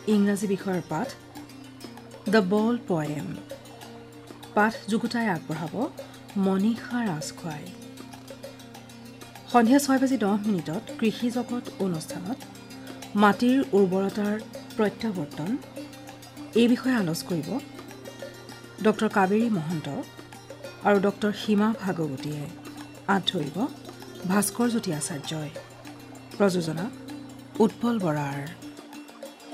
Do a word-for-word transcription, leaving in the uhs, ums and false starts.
ইংৰাজী বিষয়ৰ পাঠ দ্য বল পয়েম। পাঠ যুগুতাই আগবঢ়াব মনীষা ৰাজখোৱাই। সন্ধিয়া ছয় বাজি দহ মিনিটত কৃষি জগত অনুষ্ঠানত মাটিৰ উৰ্বৰতাৰ প্ৰত্যাৱৰ্তন এই বিষয়ে আলোচ কৰিব ডক্টৰ কাবেৰী মহন্ত আৰু ডক্টৰ সীমা ভাগৱতীয়ে। আঁত ধৰিব ভাস্কৰ জ্যোতি আচাৰ্যই। প্ৰযোজনা উৎপল বৰাৰ।